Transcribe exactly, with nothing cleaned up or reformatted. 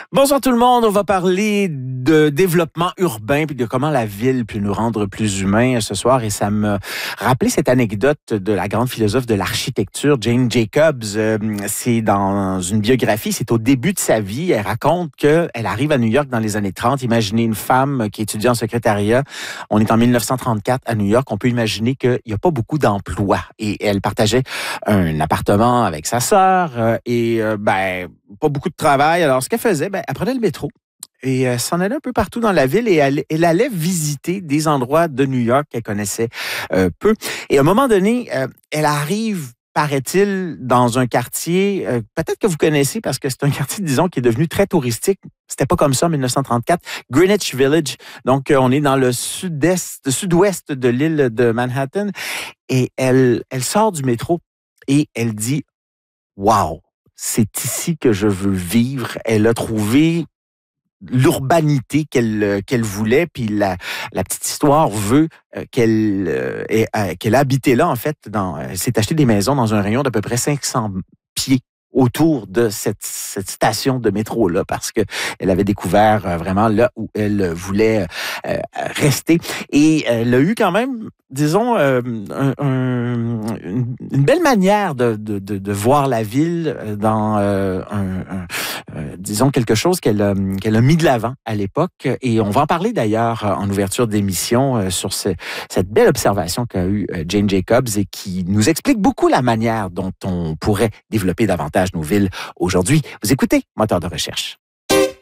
Bonsoir tout le monde, on va parler de développement urbain puis de comment la ville peut nous rendre plus humains ce soir et ça me rappelait cette anecdote de la grande philosophe de l'architecture Jane Jacobs. C'est dans une biographie, c'est au début de sa vie, elle raconte qu'elle arrive à New York dans les années trente. Imaginez une femme qui étudie en secrétariat. On est en mille neuf cent trente-quatre à New York, on peut imaginer qu'il n'y a pas beaucoup d'emplois et elle partageait un appartement avec sa sœur et ben pas beaucoup de travail. Alors, ce qu'elle faisait, ben, elle prenait le métro et euh, s'en allait un peu partout dans la ville et elle, elle allait visiter des endroits de New York qu'elle connaissait euh, peu. Et à un moment donné, euh, elle arrive, paraît-il, dans un quartier, euh, peut-être que vous connaissez parce que c'est un quartier, disons, qui est devenu très touristique. C'était pas comme ça en mille neuf cent trente-quatre. Greenwich Village. Donc, euh, on est dans le sud-est, le sud-ouest de l'île de Manhattan. Et elle, elle sort du métro et elle dit « Wow! C'est ici que je veux vivre. » Elle a trouvé l'urbanité qu'elle qu'elle voulait, puis la, la petite histoire veut qu'elle euh, ait, qu'elle a habité là, en fait. Dans, elle s'est acheté des maisons dans un rayon d'à peu près cinq cents pieds autour de cette, cette station de métro-là, parce que elle avait découvert euh, vraiment là où elle voulait euh, rester. Et elle a eu quand même, disons, euh, un, un, une, une belle manière de, de, de, de voir la ville dans euh, un, un Euh, disons quelque chose qu'elle a, qu'elle a mis de l'avant à l'époque. Et on va en parler d'ailleurs en ouverture d'émission euh, sur ce, cette belle observation qu'a eue euh, Jane Jacobs et qui nous explique beaucoup la manière dont on pourrait développer davantage nos villes aujourd'hui. Vous écoutez Moteur de recherche.